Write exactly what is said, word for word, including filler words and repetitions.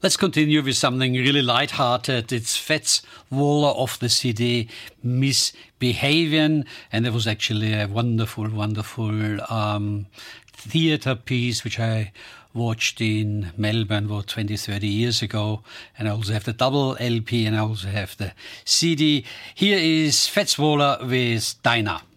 Let's continue with something really light-hearted. It's Fats Waller off the C D Misbehavin', and it was actually a wonderful, wonderful um, theatre piece which I watched in Melbourne about twenty, thirty years ago. And I also have the double L P and I also have the C D. Here is Fats Waller with Dinah.